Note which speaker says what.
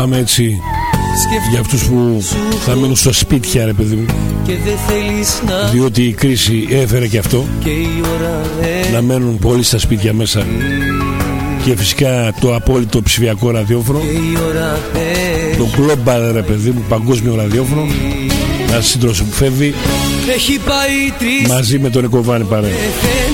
Speaker 1: Πάμε έτσι για αυτούς που θα μείνουν στο σπίτια, ρε παιδί μου, διότι η κρίση έφερε και αυτό, να μένουν πολλοί στα σπίτια μέσα. Και φυσικά το απόλυτο ψηφιακό ραδιόφωνο, το global, ρε παιδί μου, παγκόσμιο ραδιόφωνο, να συντροφεύει μαζί με τον Εκοβάνη παρέα.